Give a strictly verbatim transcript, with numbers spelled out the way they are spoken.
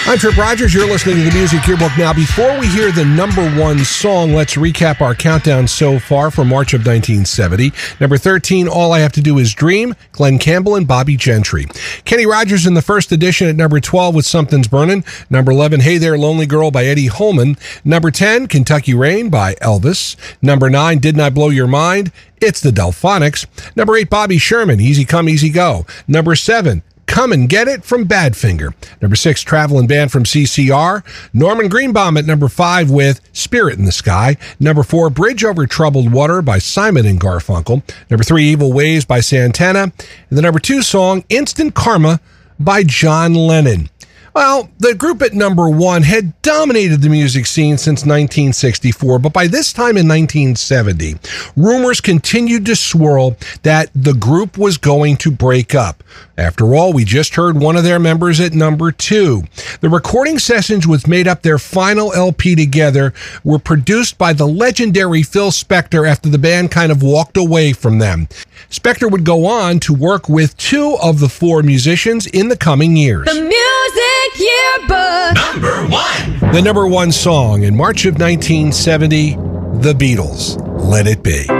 I'm Trip Rogers. You're listening to the Music Yearbook. Now, before we hear the number one song, let's recap our countdown so far for March of nineteen seventy. Number thirteen, All I Have to Do Is Dream, Glenn Campbell and Bobby Gentry. Kenny Rogers in the first edition at number twelve with Something's Burnin'. Number eleven, Hey There, Lonely Girl by Eddie Holman. Number ten, Kentucky Rain by Elvis. Number nine, Didn't I Blow Your Mind? It's the Delphonics. Number eight, Bobby Sherman, Easy Come, Easy Go. Number seven, Come and Get It from Badfinger. Number six, Traveling Band from C C R. Norman Greenbaum at number five with Spirit in the Sky. Number four, Bridge Over Troubled Water by Simon and Garfunkel. Number three, Evil Ways by Santana. And the number two song, Instant Karma by John Lennon. Well, the group at number one had dominated the music scene since nineteen sixty-four, but by this time in nineteen seventy, rumors continued to swirl that the group was going to break up. After all, we just heard one of their members at number two. The recording sessions which made up their final L P together were produced by the legendary Phil Spector after the band kind of walked away from them. Spector would go on to work with two of the four musicians in the coming years. The Music Yearbook. Number one. The number one song in March of nineteen seventy, The Beatles, Let It Be.